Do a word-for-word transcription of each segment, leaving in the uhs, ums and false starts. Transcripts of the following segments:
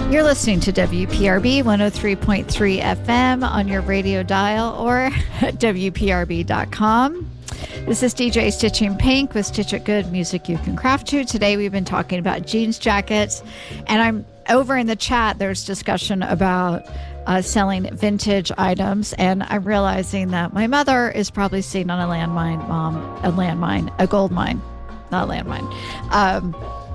You're listening to W P R B one oh three point three F M on your radio dial or at W P R B dot com. This is D J Stitching Pink with Stitch It Good music you can craft to. Today we've been talking about jeans jackets, and I'm over in the chat. There's discussion about uh, selling vintage items, and I'm realizing that my mother is probably sitting on a landmine, mom, a landmine, a gold mine, not a landmine. Um,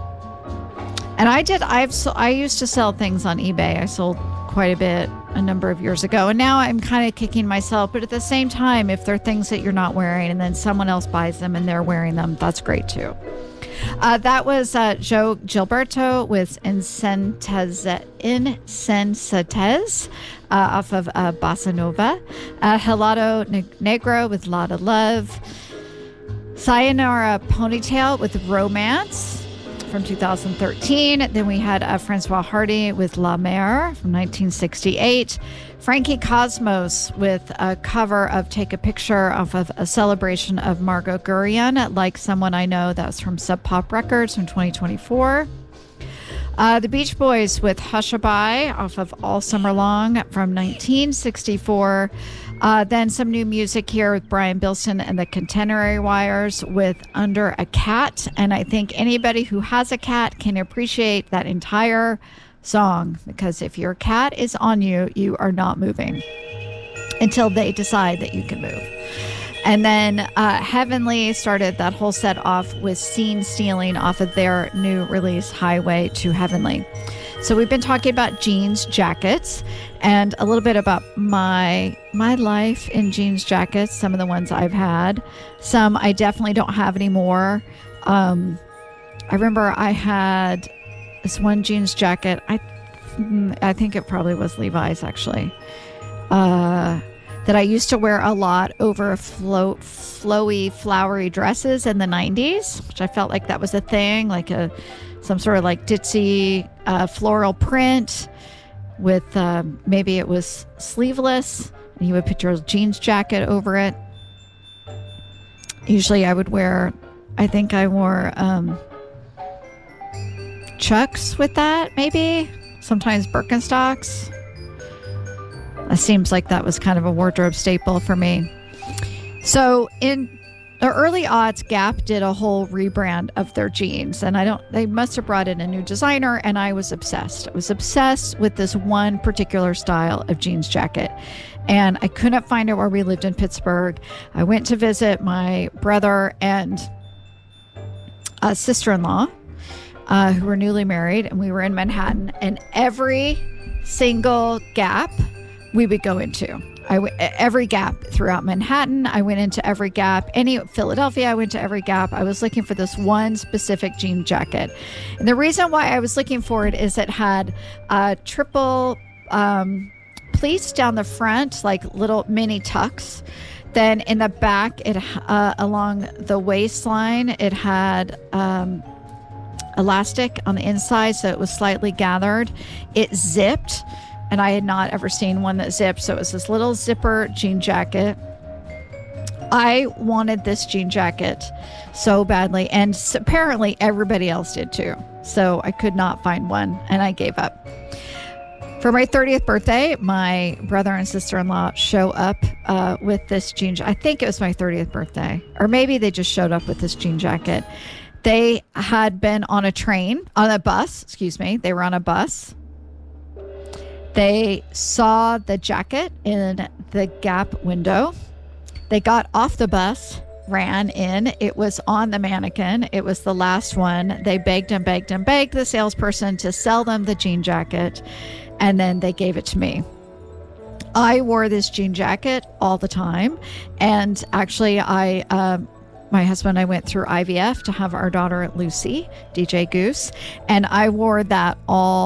And I did, I've, I used to sell things on eBay. I sold quite a bit a number of years ago. And now I'm kind of kicking myself. But at the same time, if they're things that you're not wearing and then someone else buys them and they're wearing them, that's great too. Uh, that was uh, Joe Gilberto with Insensatez, Insensatez uh, off of uh, Bossa Nova. Uh, Helado Negro with Lotta Love. Sayonara Ponytail with Romance from two thousand thirteen. Then we had uh, Francois Hardy with La Mer from nineteen sixty-eight. Frankie Cosmos with a cover of Take a Picture off of a celebration of Margot Guryan, Like Someone I Know. That's from Sub Pop Records from twenty twenty-four. Uh, the Beach Boys with Hushabye off of All Summer Long from nineteen sixty-four. Uh, then some new music here with Brian Bilson and the Contemporary Wires with Under a Cat. And I think anybody who has a cat can appreciate that entire song, because if your cat is on you, you are not moving until they decide that you can move. And then uh, Heavenly started that whole set off with Scene Stealing off of their new release, Highway to Heavenly. So we've been talking about jeans jackets and a little bit about my my life in jeans jackets, some of the ones I've had. Some I definitely don't have anymore. Um, I remember I had this one jeans jacket. I, I think it probably was Levi's, actually. Uh, that I used to wear a lot over flow, flowy, flowery dresses in the nineties, which I felt like that was a thing, like a some sort of like ditzy uh, floral print with um, maybe it was sleeveless, and you would put your jeans jacket over it. Usually I would wear, I think I wore um, Chucks with that, maybe. Sometimes Birkenstocks. It seems like that was kind of a wardrobe staple for me. So in the early aughts, Gap did a whole rebrand of their jeans, and I don't, they must have brought in a new designer, and I was obsessed. I was obsessed with this one particular style of jeans jacket, and I couldn't find it where we lived in Pittsburgh. I went to visit my brother and a sister-in-law uh, who were newly married, and we were in Manhattan, and every single Gap we would go into. I w- every Gap throughout Manhattan. I went into every Gap. Any Philadelphia, I went to every Gap. I was looking for this one specific jean jacket. And the reason why I was looking for it is it had a triple um, pleats down the front, like little mini tucks. Then in the back, it uh, along the waistline, it had um, elastic on the inside, so it was slightly gathered. It zipped. And I had not ever seen one that zipped. So it was this little zipper jean jacket. I wanted this jean jacket so badly. And apparently everybody else did too. So I could not find one, and I gave up. For my thirtieth birthday, my brother and sister-in-law show up uh, with this jean jacket. I think it was my thirtieth birthday. Or maybe they just showed up with this jean jacket. They had been on a train, on a bus, excuse me. They were on a bus. They saw the jacket in the Gap window. They got off the bus, ran in. It was on the mannequin. It was the last one. They begged and begged and begged the salesperson to sell them the jean jacket, and then they gave it to me. I wore this jean jacket all the time, and actually I... Um, My husband and I went through I V F to have our daughter Lucy, D J Goose, and I wore that all